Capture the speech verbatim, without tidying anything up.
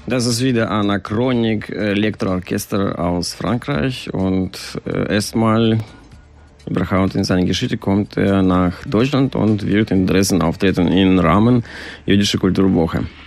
Das ist wieder Anachronik Elektroorchester aus Frankreich und äh, erstmal überhaupt in seiner Geschichte kommt er nach Deutschland und wird in Dresden auftreten im Rahmen Jüdische Kulturwoche.